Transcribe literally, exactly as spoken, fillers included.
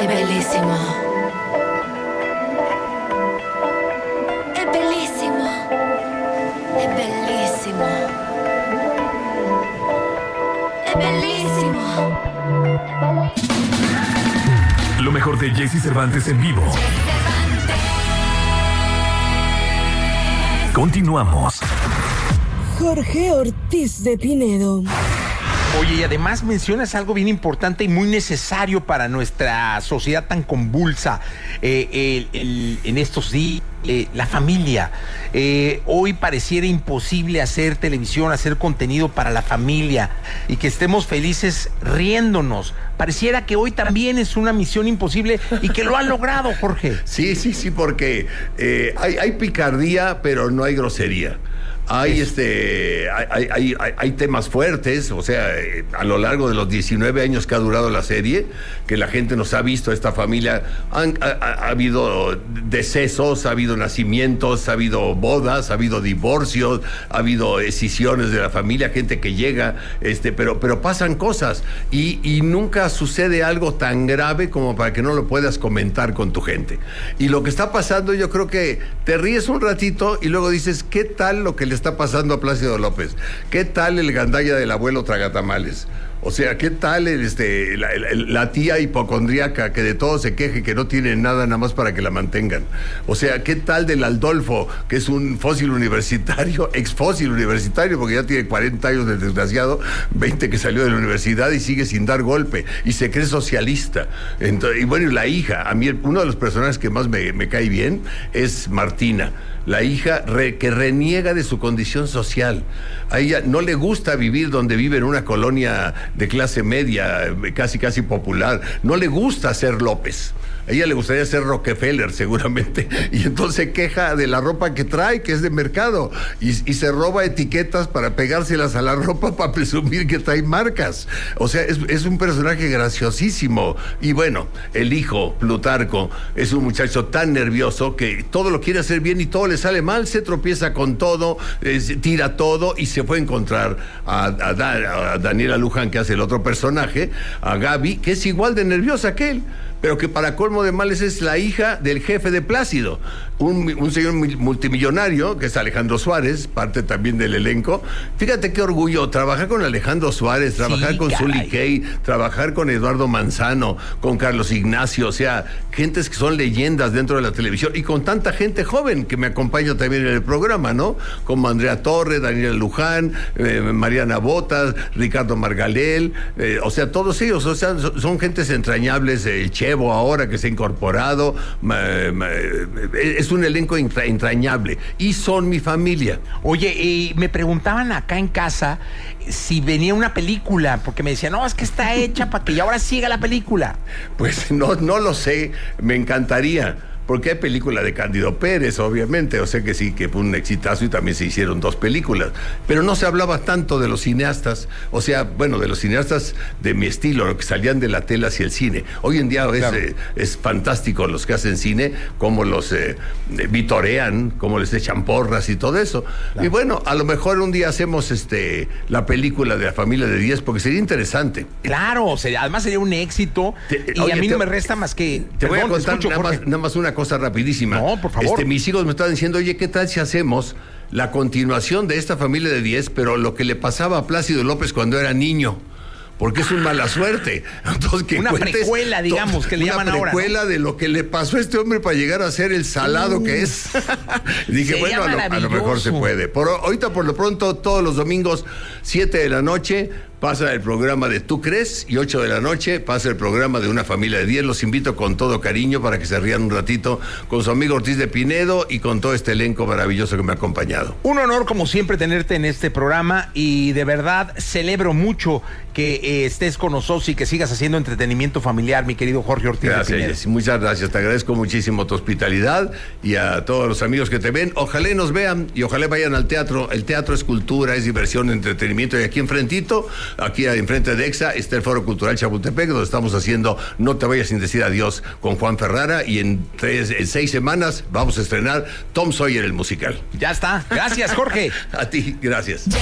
bellissimo. È bellissimo. È bellissimo. È bellissimo. Lo mejor de Jesse Cervantes en vivo. Continuamos. Jorge Ortiz de Pinedo. Oye, y además mencionas algo bien importante y muy necesario para nuestra sociedad tan convulsa eh, el, el, en estos días, eh, la familia. Eh, hoy pareciera imposible hacer televisión, hacer contenido para la familia y que estemos felices riéndonos. Pareciera que hoy también es una misión imposible y que lo han logrado, Jorge. Sí, sí, sí, porque eh, hay, hay picardía, pero no hay grosería. Hay este hay, hay, hay, hay temas fuertes, o sea, eh, a lo largo de los diecinueve años que ha durado la serie, que la gente nos ha visto, esta familia, han, ha, ha habido decesos, ha habido nacimientos, ha habido bodas, ha habido divorcios, ha habido escisiones de la familia, gente que llega, este, pero, pero pasan cosas y, y nunca sucede algo tan grave como para que no lo puedas comentar con tu gente. Y lo que está pasando, yo creo que te ríes un ratito y luego dices, ¿qué tal lo que le está pasando a Plácido López? ¿Qué tal el gandalla del abuelo tragatamales? O sea, ¿qué tal el, este, la, la, la tía hipocondríaca que de todo se queje, que no tiene nada nada más para que la mantengan? O sea, ¿qué tal del Aldolfo, que es un fósil universitario, ex fósil universitario, porque ya tiene cuarenta años del desgraciado, veinte que salió de la universidad y sigue sin dar golpe, y se cree socialista? Entonces, y bueno, y la hija, a mí uno de los personajes que más me, me cae bien es Martina, la hija re, que reniega de su condición social. A ella no le gusta vivir donde vive, en una colonia de clase media, casi casi popular. No le gusta ser López. A ella le gustaría ser Rockefeller, seguramente. Y entonces se queja de la ropa que trae, que es de mercado. Y, y se roba etiquetas para pegárselas a la ropa para presumir que trae marcas. O sea, es, es un personaje graciosísimo. Y bueno, el hijo, Plutarco, es un muchacho tan nervioso que todo lo quiere hacer bien y todo le sale mal. Se tropieza con todo, eh, tira todo y se fue a encontrar a, a, Da, a Daniela Luján, que hace el otro personaje, a Gaby, que es igual de nerviosa que él, pero que para colmo de males es la hija del jefe de Plácido, un, un señor multimillonario, que es Alejandro Suárez, parte también del elenco. Fíjate qué orgullo, trabajar con Alejandro Suárez, trabajar sí, con Zully Kay, trabajar con Eduardo Manzano, con Carlos Ignacio, o sea, gentes que son leyendas dentro de la televisión, y con tanta gente joven que me acompaña también en el programa, ¿no? Como Andrea Torre, Daniela Luján, eh, Mariana Botas, Ricardo Margalel, eh, o sea, todos ellos, o sea, son, son gentes entrañables, el Che Evo ahora que se ha incorporado, es un elenco entra, entrañable y son mi familia. Oye, y me preguntaban acá en casa si venía una película, porque me decían, no, es que está hecha para que ya ahora siga la película. Pues no, no lo sé, me encantaría. Porque hay película de Cándido Pérez, obviamente, o sea que sí, que fue un exitazo y también se hicieron dos películas. Pero no se hablaba tanto de los cineastas, o sea, bueno, de los cineastas de mi estilo, que salían de la tele hacia el cine. Hoy en día es, claro. eh, es fantástico los que hacen cine, cómo los eh, vitorean, cómo les echan porras y todo eso. Claro. Y bueno, a lo mejor un día hacemos este la película de La Familia de diez, porque sería interesante. Claro, sería, además sería un éxito, te, y oye, a mí te, no me resta más que... Te perdón, voy a contar escucho, nada, más, nada más una cosa rapidísima. No, por favor. Este, mis hijos me estaban diciendo, oye, ¿qué tal si hacemos la continuación de esta Familia de diez, pero lo que le pasaba a Plácido López cuando era niño? Porque es un mala suerte. Entonces, que una precuela, digamos, que le llaman ahora. Una precuela, ¿no?, de lo que le pasó a este hombre para llegar a ser el salado uh, que es. Dije, bueno, a lo, a lo mejor se puede. Por, ahorita, por lo pronto, todos los domingos, siete de la noche, pasa el programa de Tú Crees, y ocho de la noche pasa el programa de Una Familia de diez. Los invito con todo cariño para que se rían un ratito con su amigo Ortiz de Pinedo y con todo este elenco maravilloso que me ha acompañado. Un honor, como siempre, tenerte en este programa, y de verdad celebro mucho que eh, estés con nosotros y que sigas haciendo entretenimiento familiar, mi querido Jorge Ortiz gracias, de Pinedo. Jessy, muchas gracias, te agradezco muchísimo tu hospitalidad, y a todos los amigos que te ven, ojalá nos vean y ojalá vayan al teatro. El teatro es cultura, es diversión, entretenimiento, y aquí enfrentito, aquí enfrente de EXA, está el Foro Cultural Chapultepec, donde estamos haciendo No te vayas sin decir adiós con Juan Ferrara, y en, tres, en seis semanas vamos a estrenar Tom Sawyer, el musical. Ya está, gracias, Jorge. A ti, gracias.